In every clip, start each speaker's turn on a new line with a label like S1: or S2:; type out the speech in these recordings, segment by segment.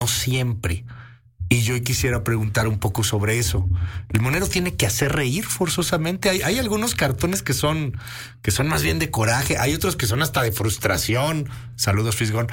S1: siempre. Y yo quisiera preguntar un poco sobre eso. ¿El monero tiene que hacer reír forzosamente? Hay algunos cartones que son más bien de coraje. Hay otros que son hasta de frustración. Saludos, Fisgón.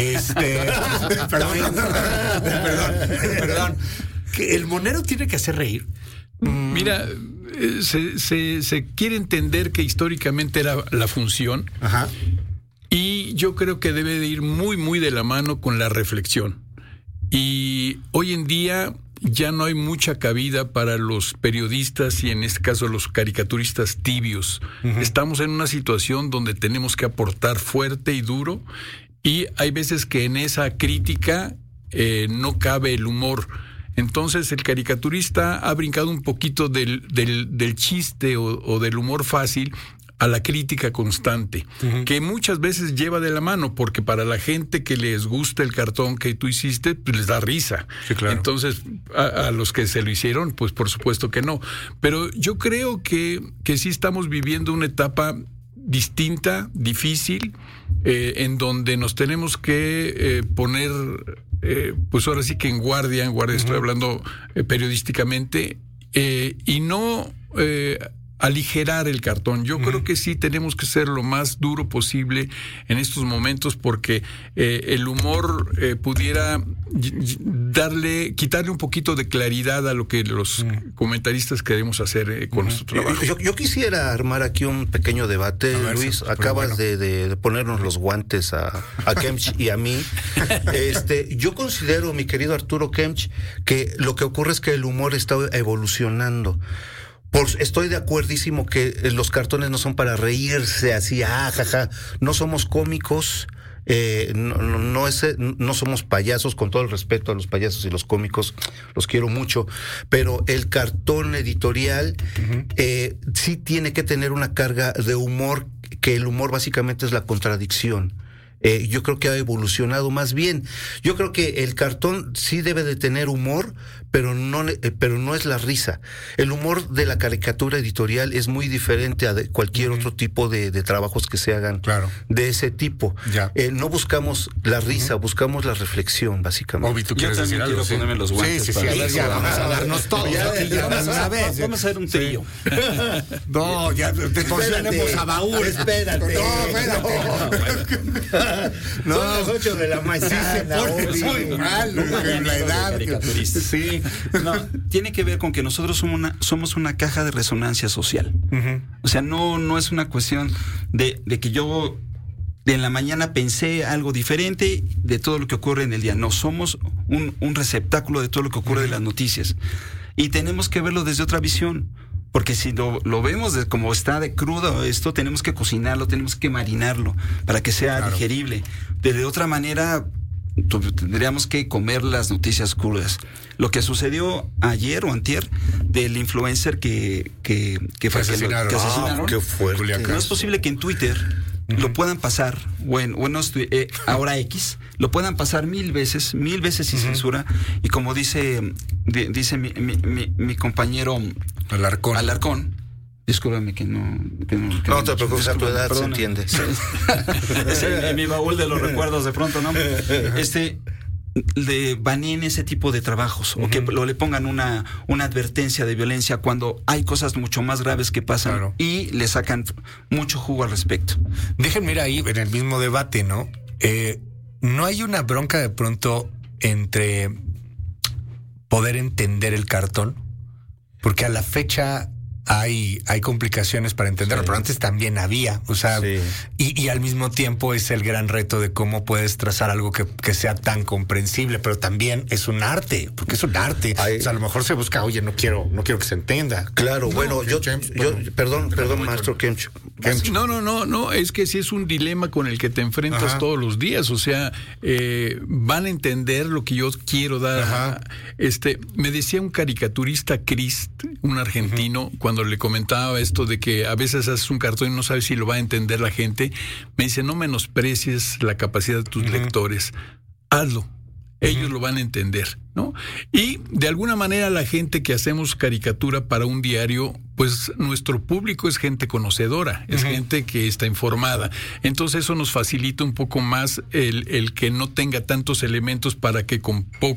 S1: Perdón. ¿El monero tiene que hacer reír?
S2: Mira, se quiere entender que históricamente era la función.
S1: Ajá.
S2: Y yo creo que debe de ir muy, muy de la mano con la reflexión. Y hoy en día ya no hay mucha cabida para los periodistas y en este caso los caricaturistas tibios. Uh-huh. Estamos en una situación donde tenemos que aportar fuerte y duro y hay veces que en esa crítica no cabe el humor. Entonces el caricaturista ha brincado un poquito del chiste o del humor fácil a la crítica constante, uh-huh, que muchas veces lleva de la mano, porque para la gente que les gusta el cartón que tú hiciste, pues les da risa.
S1: Sí, claro.
S2: Entonces, a los que se lo hicieron, pues por supuesto que no. Pero yo creo que sí estamos viviendo una etapa distinta, difícil, en donde nos tenemos que poner, pues ahora sí que en guardia, uh-huh, estoy hablando periodísticamente, y no aligerar el cartón. Yo creo que sí tenemos que ser lo más duro posible en estos momentos, porque el humor pudiera quitarle un poquito de claridad a lo que los comentaristas queremos hacer con nuestro trabajo.
S3: Yo quisiera armar aquí un pequeño debate, Luis. Acabas de ponernos los guantes a Kemch y a mí. Yo considero, mi querido Arturo Kemch, que lo que ocurre es que el humor está evolucionando. Estoy de acuerdísimo que los cartones no son para reírse así, jaja. No somos cómicos, no somos payasos, con todo el respeto a los payasos y los cómicos, los quiero mucho, pero el cartón editorial sí tiene que tener una carga de humor, que el humor básicamente es la contradicción. Yo creo que ha evolucionado más bien. Yo creo que el cartón sí debe de tener humor, pero no es la risa. El humor de la caricatura editorial es muy diferente a de cualquier otro tipo de trabajos que se hagan,
S1: claro,
S3: de ese tipo. No buscamos la risa, buscamos la reflexión, básicamente.
S1: Obi, ¿tú quieres decir algo?
S4: Quiero ponerme los guantes.
S1: Sí. Ya vamos a darnos todo.
S4: Vamos a hacer un trío.
S1: No, ya tenemos a baúl.
S3: Espérate.
S1: No,
S3: son las 8 de la mañana.
S1: Muy mal, en la edad.
S4: Sí. No, tiene que ver con que nosotros somos una caja de resonancia social. Uh-huh. O sea, no es una cuestión de que yo en la mañana pensé algo diferente de todo lo que ocurre en el día. No, somos un receptáculo de todo lo que ocurre de las noticias. Y tenemos que verlo desde otra visión. Porque si lo vemos como está de crudo esto, tenemos que cocinarlo, tenemos que marinarlo para que sea digerible. De otra manera, tendríamos que comer las noticias crudas. Lo que sucedió ayer o antier del influencer que asesinaron.
S3: Qué fuerte.
S4: No es posible que en Twitter lo puedan pasar, ahora X, lo puedan pasar mil veces sin censura, y como dice mi compañero Alarcón, discúlpame que no
S3: te preocupes, a tu edad se entiende.
S4: Es mi baúl de los recuerdos de pronto, ¿no? Le baneen ese tipo de trabajos, o que le pongan una advertencia de violencia cuando hay cosas mucho más graves que pasan, y le sacan mucho jugo al respecto.
S1: Déjenme ir ahí en el mismo debate, ¿no? No hay una bronca de pronto entre poder entender el cartón, porque a la fecha hay complicaciones para entenderlo, pero antes también había, o sea, y al mismo tiempo es el gran reto de cómo puedes trazar algo que sea tan comprensible, pero también es un arte, porque es un arte. O sea, a lo mejor se busca, oye, no quiero que se entienda.
S3: Claro, perdón, maestro Kemch.
S2: No, es que sí es un dilema con el que te enfrentas todos los días, o sea, van a entender lo que yo quiero dar. Me decía un caricaturista, Crist, un argentino, cuando le comentaba esto de que a veces haces un cartón y no sabes si lo va a entender la gente, me dice, no menosprecies la capacidad de tus lectores, hazlo. Ellos lo van a entender, ¿no? Y de alguna manera la gente que hacemos caricatura para un diario, pues nuestro público es gente conocedora, es gente que está informada. Entonces eso nos facilita un poco más el que no tenga tantos elementos para que con poco